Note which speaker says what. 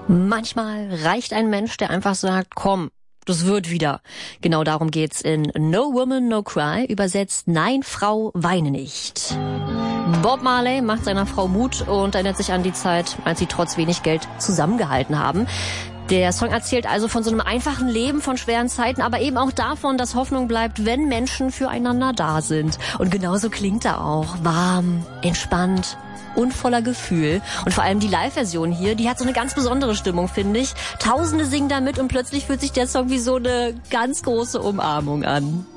Speaker 1: Manchmal reicht ein Mensch, der einfach sagt, komm, das wird wieder. Genau darum geht's in No Woman, No Cry, übersetzt Nein, Frau, weine nicht. Bob Marley macht seiner Frau Mut und erinnert sich an die Zeit, als sie trotz wenig Geld zusammengehalten haben. Der Song erzählt also von so einem einfachen Leben, von schweren Zeiten, aber eben auch davon, dass Hoffnung bleibt, wenn Menschen füreinander da sind. Und genauso klingt er auch. Warm, entspannt und voller Gefühl. Und vor allem die Live-Version hier, die hat so eine ganz besondere Stimmung, finde ich. Tausende singen damit und plötzlich fühlt sich der Song wie so eine ganz große Umarmung an.